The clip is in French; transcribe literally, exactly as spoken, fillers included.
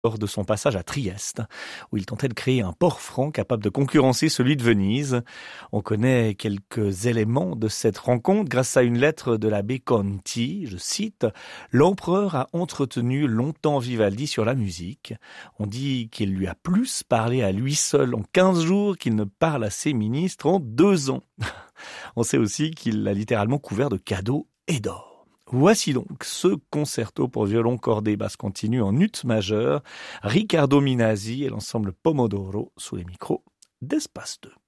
lors de son passage à Trieste, où il tentait de créer un port franc capable de concurrencer celui de Venise. On connaît quelques éléments de cette rencontre grâce à une lettre de l'abbé Conti. Je cite, « L'empereur a entretenu longtemps Vivaldi sur la musique. On dit qu'il lui a plus parlé à lui seul en quinze jours qu'il ne parle à ses ministres en deux ans. » On sait aussi qu'il l'a littéralement couvert de cadeaux et d'or. Voici donc ce concerto pour violon cordé basse continue en ut majeur, Riccardo Minasi et l'ensemble Pomodoro sous les micros d'Espace deux.